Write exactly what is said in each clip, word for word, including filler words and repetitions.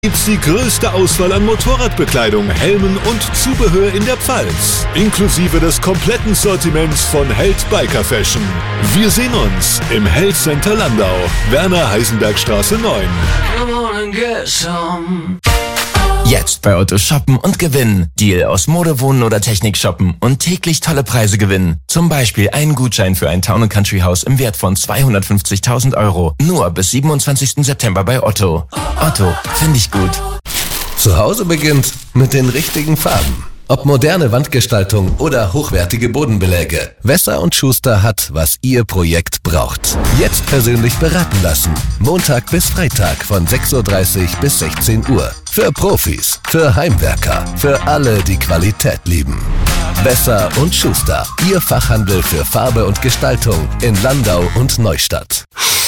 Gibt's die größte Auswahl an Motorradbekleidung, Helmen und Zubehör in der Pfalz. Inklusive des kompletten Sortiments von Held Biker Fashion. Wir sehen uns im Held Center Landau, Werner-Heisenberg-Straße neun. Jetzt bei Otto shoppen und gewinnen. Deal aus Mode, Wohnen oder Technik shoppen und täglich tolle Preise gewinnen. Zum Beispiel einen Gutschein für ein Town and Country Haus im Wert von zweihundertfünfzigtausend Euro. Nur bis siebenundzwanzigsten September bei Otto. Otto, finde ich gut. Zu Hause beginnt mit den richtigen Farben. Ob moderne Wandgestaltung oder hochwertige Bodenbeläge. Wesser und Schuster hat, was Ihr Projekt braucht. Jetzt persönlich beraten lassen. Montag bis Freitag von sechs Uhr dreißig bis sechzehn Uhr. Für Profis, für Heimwerker, für alle, die Qualität lieben. Wesser und Schuster. Ihr Fachhandel für Farbe und Gestaltung in Landau und Neustadt.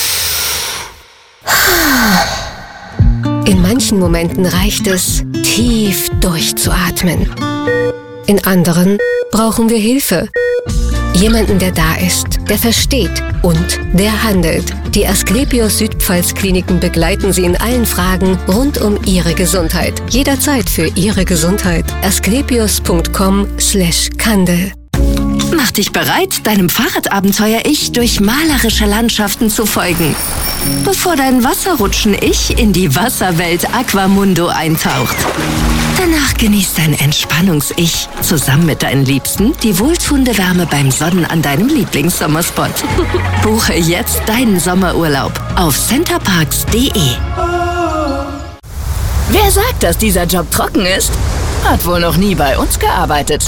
In manchen Momenten reicht es, tief durchzuatmen. In anderen brauchen wir Hilfe. Jemanden, der da ist, der versteht und der handelt. Die Asklepios Südpfalz Kliniken begleiten Sie in allen Fragen rund um Ihre Gesundheit. Jederzeit für Ihre Gesundheit. asklepios punkt com slash Kandel. Mach dich bereit, deinem Fahrradabenteuer-Ich durch malerische Landschaften zu folgen. Bevor dein Wasserrutschen-Ich in die Wasserwelt Aquamundo eintaucht. Danach genießt dein Entspannungs-Ich zusammen mit deinen Liebsten die wohltuende Wärme beim Sonnen an deinem Lieblingssommerspot. Buche jetzt deinen Sommerurlaub auf centerparks punkt de. Wer sagt, dass dieser Job trocken ist, hat wohl noch nie bei uns gearbeitet.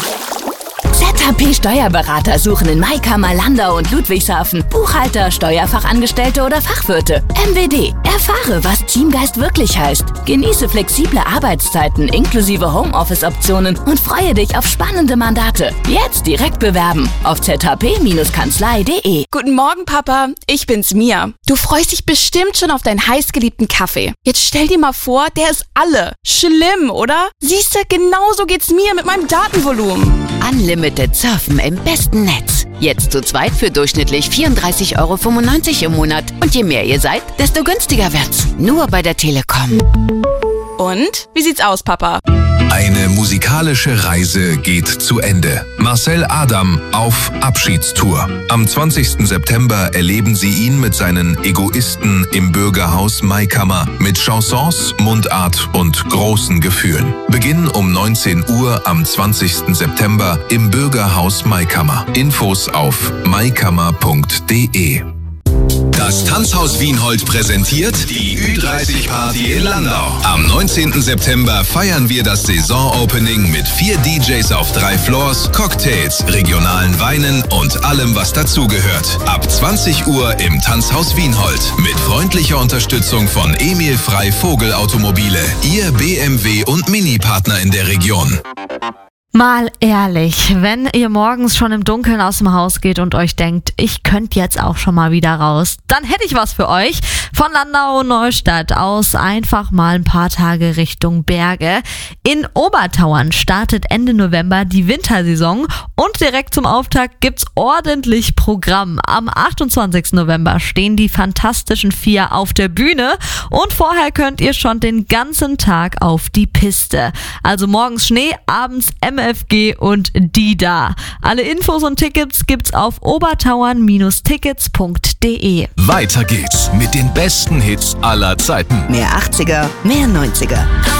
Z H P-Steuerberater suchen in Maikammer, Landau und Ludwigshafen Buchhalter, Steuerfachangestellte oder Fachwirte. M W D. Erfahre, was Teamgeist wirklich heißt. Genieße flexible Arbeitszeiten inklusive Homeoffice-Optionen und freue dich auf spannende Mandate. Jetzt direkt bewerben auf z h p Kanzlei punkt de. Guten Morgen, Papa. Ich bin's, Mia. Du freust dich bestimmt schon auf deinen heißgeliebten Kaffee. Jetzt stell dir mal vor, der ist alle. Schlimm, oder? Siehste, genauso geht's mir mit meinem Datenvolumen. Unlimited Surfen im besten Netz. Jetzt zu zweit für durchschnittlich vierunddreißig Euro fünfundneunzig im Monat. Und je mehr ihr seid, desto günstiger wird's. Nur bei der Telekom. Und? Wie sieht's aus, Papa? Eine musikalische Reise geht zu Ende. Marcel Adam auf Abschiedstour. Am zwanzigsten September erleben Sie ihn mit seinen Egoisten im Bürgerhaus Maikammer mit Chansons, Mundart und großen Gefühlen. Beginn um neunzehn Uhr am zwanzigsten September im Bürgerhaus Maikammer. Infos auf maikammer punkt de. Das Tanzhaus Wienhold präsentiert die Ü dreißig Party in Landau. Am neunzehnten September feiern wir das Saisonopening mit vier D Js auf drei Floors, Cocktails, regionalen Weinen und allem, was dazugehört. Ab zwanzig Uhr im Tanzhaus Wienhold mit freundlicher Unterstützung von Emil Frei Vogel Automobile, Ihr B M W und Mini-Partner in der Region. Mal ehrlich, wenn ihr morgens schon im Dunkeln aus dem Haus geht und euch denkt, ich könnte jetzt auch schon mal wieder raus, dann hätte ich was für euch. Von Landau Neustadt aus einfach mal ein paar Tage Richtung Berge. In Obertauern startet Ende November die Wintersaison und direkt zum Auftakt gibt's ordentlich Programm. Am achtundzwanzigsten November stehen die Fantastischen Vier auf der Bühne und vorher könnt ihr schon den ganzen Tag auf die Piste. Also morgens Schnee, abends M F G und Dida. Alle Infos und Tickets gibt's auf obertauern Tickets punkt de. Weiter geht's mit den besten Hits aller Zeiten. Mehr achtziger, mehr neunziger.